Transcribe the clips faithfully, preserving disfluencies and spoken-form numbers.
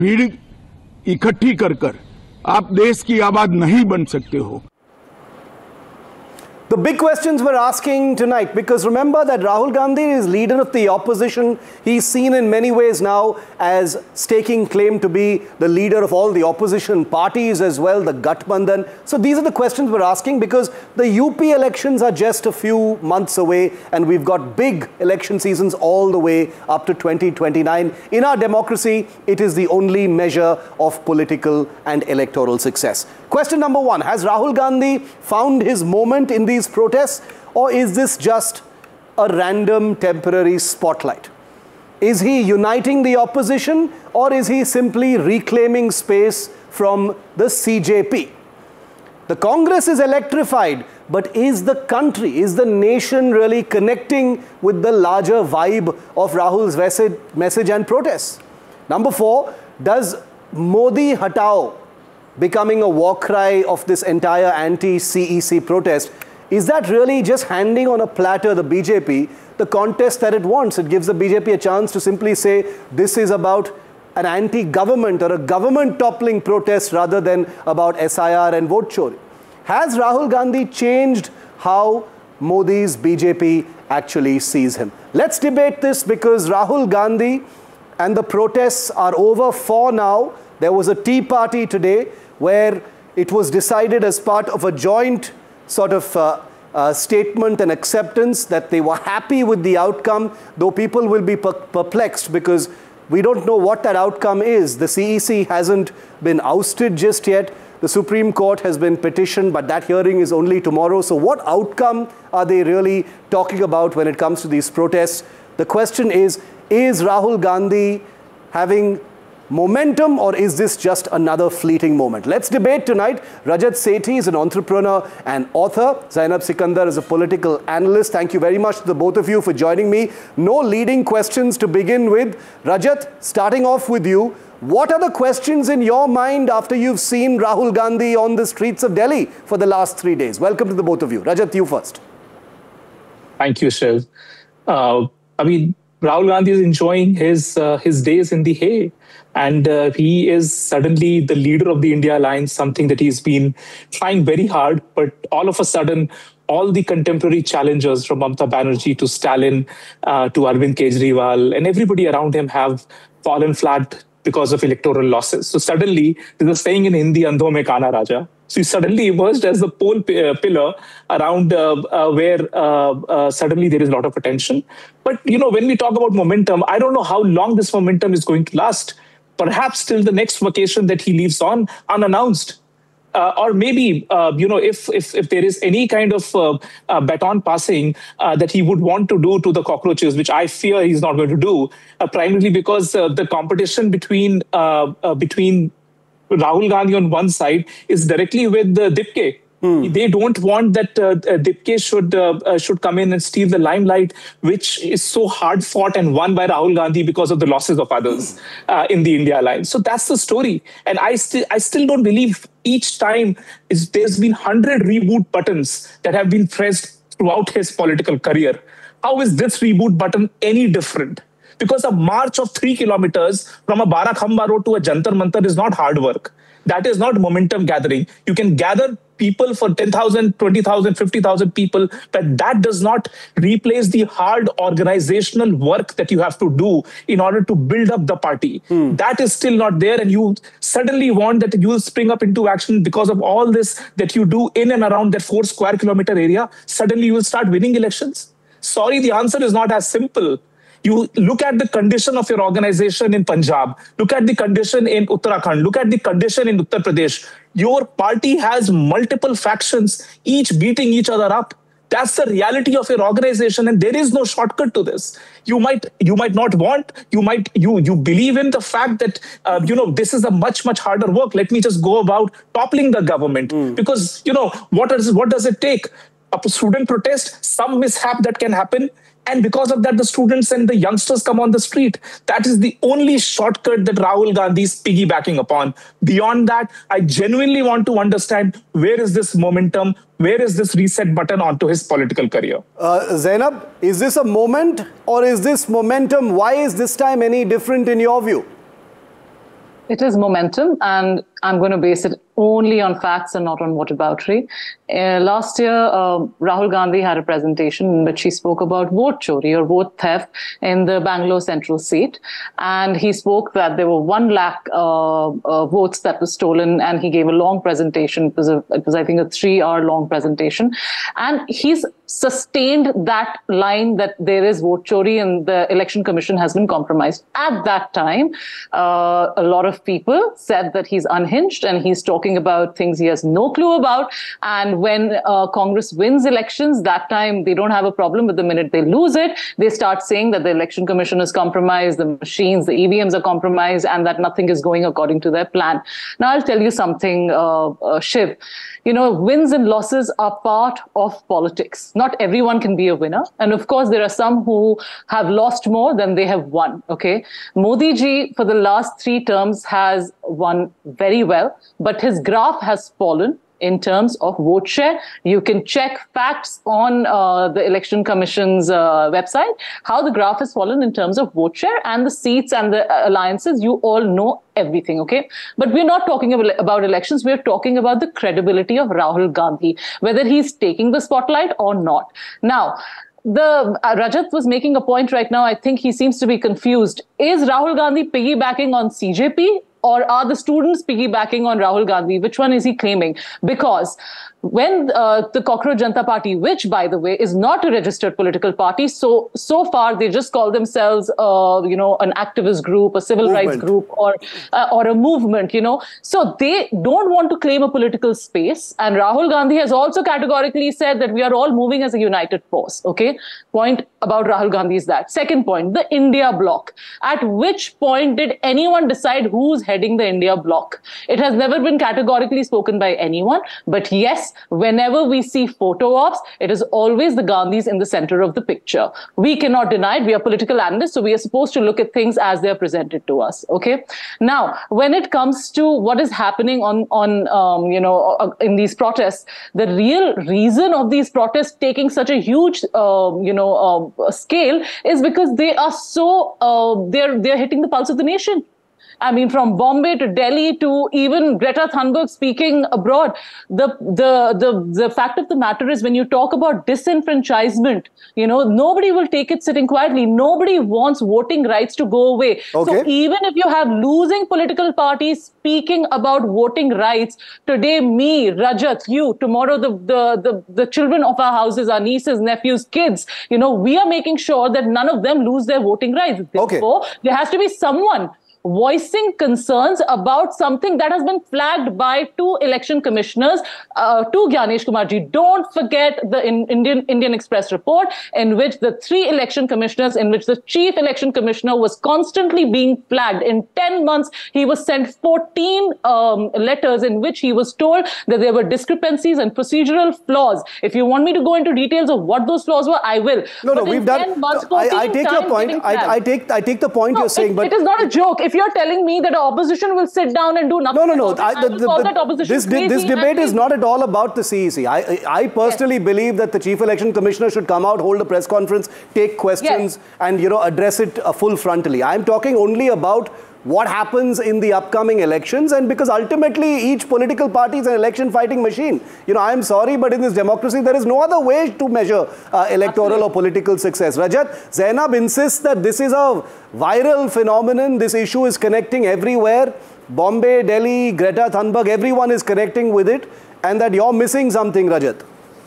भीड़ इकट्ठी कर कर आप देश की आबाद नहीं बन सकते हो। The big questions we're asking tonight, because remember that Rahul Gandhi is leader of the opposition. He's seen in many ways now as staking claim to be the leader of all the opposition parties as well, the Gathbandhan. So these are the questions we're asking, because the U P elections are just a few months away and we've got big election seasons all the way up to twenty twenty-nine. In our democracy, it is the only measure of political and electoral success. Question number one, has Rahul Gandhi found his moment in these protests, or is this just a random temporary spotlight? Is he uniting the opposition, or is he simply reclaiming space from the C J P? The Congress is electrified, but is the country, is the nation really connecting with the larger vibe of Rahul's message and protests? Number four, does Modi Hatao becoming a war cry of this entire anti-C E C protest, is that really just handing on a platter the B J P the contest that it wants? It gives the B J P a chance to simply say this is about an anti-government or a government-toppling protest rather than about S I R and vote chori. Has Rahul Gandhi changed how Modi's B J P actually sees him? Let's debate this, because Rahul Gandhi and the protests are over for now. There was a tea party today where it was decided as part of a joint sort of uh, uh, statement and acceptance that they were happy with the outcome, though people will be per perplexed because we don't know what that outcome is. The C E C hasn't been ousted just yet. The Supreme Court has been petitioned, but that hearing is only tomorrow. So what outcome are they really talking about when it comes to these protests? The question is, is Rahul Gandhi having momentum, or is this just another fleeting moment? Let's debate tonight. Rajat Sethi is an entrepreneur and author. Zainab Sikandar is a political analyst. Thank you very much to the both of you for joining me. No leading questions to begin with. Rajat, starting off with you, what are the questions in your mind after you've seen Rahul Gandhi on the streets of Delhi for the last three days? Welcome to the both of you. Rajat, you first. Thank you, Shiv. Uh, I mean, Rahul Gandhi is enjoying his uh, his days in the hay. And uh, he is suddenly the leader of the India Alliance, something that he's been trying very hard. But all of a sudden, all the contemporary challengers from Mamata Banerjee to Stalin uh, to Arvind Kejriwal and everybody around him have fallen flat because of electoral losses. So suddenly, there's a saying in Hindi, Andho mein Kana Raja. So he suddenly emerged as the pole pillar around uh, uh, where uh, uh, suddenly there is a lot of attention. But, you know, when we talk about momentum, I don't know how long this momentum is going to last. Perhaps till the next vacation that he leaves on unannounced. Uh, or maybe, uh, you know, if, if if there is any kind of uh, uh, baton passing uh, that he would want to do to the cockroaches, which I fear he's not going to do, uh, primarily because uh, the competition between uh, uh, between Rahul Gandhi on one side is directly with uh, Dipke. Hmm. They don't want that uh, Dipke should uh, uh, should come in and steal the limelight, which is so hard fought and won by Rahul Gandhi because of the losses of others uh, in the India Alliance. So that's the story, and I still I still don't believe each time is there's been hundred reboot buttons that have been pressed throughout his political career. How is this reboot button any different? Because a march of three kilometers from a Barakhamba road to a Jantar Mantar is not hard work. That is not momentum gathering. You can gather people for ten thousand, twenty thousand, fifty thousand people, but that does not replace the hard organizational work that you have to do in order to build up the party. Hmm. That is still not there, and you suddenly want that you will spring up into action because of all this that you do in and around that four square kilometer area. Suddenly you will start winning elections. Sorry, the answer is not as simple. You look at the condition of your organization in Punjab, look at the condition in Uttarakhand, look at the condition in Uttar Pradesh. Your party has multiple factions, each beating each other up. That's the reality of your organization, and there is no shortcut to this. You might, you might not want, you might, you, you believe in the fact that, uh, you know, this is a much, much harder work. Let me just go about toppling the government mm. because, you know, what is, what does it take? A student protest, some mishap that can happen. And because of that, the students and the youngsters come on the street. That is the only shortcut that Rahul Gandhi is piggybacking upon. Beyond that, I genuinely want to understand where is this momentum, where is this reset button onto his political career? Uh, Zainab, is this a moment or is this momentum? Why is this time any different in your view? It is momentum, and I'm going to base it only on facts and not on whataboutery. Uh, last year, uh, Rahul Gandhi had a presentation in which he spoke about vote chori or vote theft in the Bangalore Central seat. And he spoke that there were one lakh uh, uh, votes that were stolen, and he gave a long presentation. It was, a, it was I think, a three-hour long presentation. And he's sustained that line that there is vote chori and the Election Commission has been compromised. At that time, uh, a lot of people said that he's unhinged and he's talking about things he has no clue about. And when uh, Congress wins elections, that time they don't have a problem. But the minute they lose it, they start saying that the Election Commission is compromised, the machines, the E V Ms are compromised, and that nothing is going according to their plan. Now, I'll tell you something, uh, uh, Shiv. You know, wins and losses are part of politics. Not everyone can be a winner. And of course, there are some who have lost more than they have won. Okay. Modi ji, for the last three terms, has won very well, but his graph has fallen in terms of vote share. You can check facts on uh, the Election Commission's uh, website, how the graph has fallen in terms of vote share and the seats and the alliances. You all know everything, okay? But we're not talking about elections. We're talking about the credibility of Rahul Gandhi, whether he's taking the spotlight or not. Now, The uh, Rajat was making a point right now. I think he seems to be confused. Is Rahul Gandhi piggybacking on C J P? Or are the students piggybacking on Rahul Gandhi? Which one is he claiming? Because when uh, the Cockroach Janata Party, which, by the way, is not a registered political party, so so far they just call themselves, uh, you know, an activist group, a civil movement. rights group, or uh, or a movement, you know. So they don't want to claim a political space. And Rahul Gandhi has also categorically said that we are all moving as a united force. Okay, point about Rahul Gandhi is that. Second point, the India bloc. At which point did anyone decide who's heading the India bloc? It has never been categorically spoken by anyone. But yes, whenever we see photo ops, it is always the Gandhis in the center of the picture. We cannot deny it. We are political analysts, so we are supposed to look at things as they're presented to us. Okay. Now, when it comes to what is happening on, on um, you know, in these protests, the real reason of these protests taking such a huge, uh, you know, uh, scale is because they are so, uh, they're, they're hitting the pulse of the nation. I mean, from Bombay to Delhi to even Greta Thunberg speaking abroad. The, the, the, the fact of the matter is, when you talk about disenfranchisement, you know, nobody will take it sitting quietly. Nobody wants voting rights to go away. Okay. So even if you have losing political parties speaking about voting rights, today me, Rajat, you, tomorrow the, the, the, the children of our houses, our nieces, nephews, kids, you know, we are making sure that none of them lose their voting rights. Therefore, okay. there has to be someone voicing concerns about something that has been flagged by two election commissioners, uh, to Gyanesh Kumarji. Don't forget the in Indian Indian Express report, in which the three election commissioners, in which the chief election commissioner was constantly being flagged. In ten months, he was sent fourteen um, letters in which he was told that there were discrepancies and procedural flaws. If you want me to go into details of what those flaws were, I will. No, but no, we've done. Months, no, I, I take your point. I, I take I take the point no, you're saying, it, but it is not a joke. If you're telling me that the opposition will sit down and do nothing, no, no, no. I, I the, the, call the, that opposition this, this debate is not at all about the C E C. I, I, I personally yes. believe that the chief election commissioner should come out, hold a press conference, take questions, yes. and you know address it uh, full frontally. I'm talking only about what happens in the upcoming elections, and because ultimately each political party is an election fighting machine. You know, I'm sorry, but in this democracy, there is no other way to measure uh, electoral Absolutely. or political success. Rajat, Zainab insists that this is a viral phenomenon. This issue is connecting everywhere. Bombay, Delhi, Greta Thunberg, everyone is connecting with it, and that you're missing something, Rajat.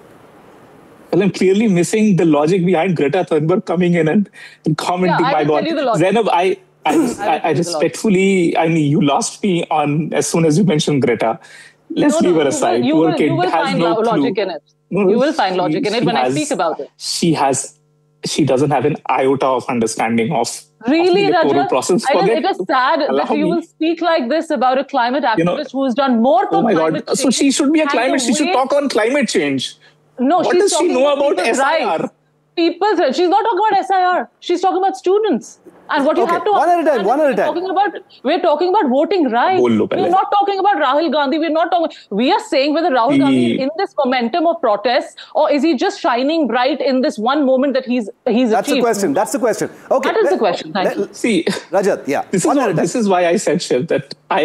Well, I'm clearly missing the logic behind Greta Thunberg coming in and, and commenting. Yeah, I by will God, tell you the logic. Zainab, I. I, I, I respectfully, I mean, you lost me on as soon as you mentioned Greta. Let's no, no, leave her aside. You will, you will, you will find no logic clue. in it. No, you will find logic in it when has, I speak about it. She has, she doesn't have an iota of understanding of, really, of the electoral Rajat? process. I Forget, it is sad that you me. will speak like this about a climate activist you know, who has done more for oh my climate God. change. So she should be a climate, she should talk on climate change. No, what she's does she know about S I R? Rights. people threat. She's not talking about S I R. She's talking about students. And what you Okay, have to one at a time, understand one is at a we're time. Talking about, we're talking about voting rights. बोल लो We're पहले. not talking about Rahul Gandhi. We're not talking. We are saying whether Rahul The- Gandhi is in this momentum of protests, or is he just shining bright in this one moment that he's he's That's the achieved. question. That's the question. Okay. That is the let- question. Thank let- you. See, Rajat, yeah. this is one at a what, time. this is why I said, Shiv, that I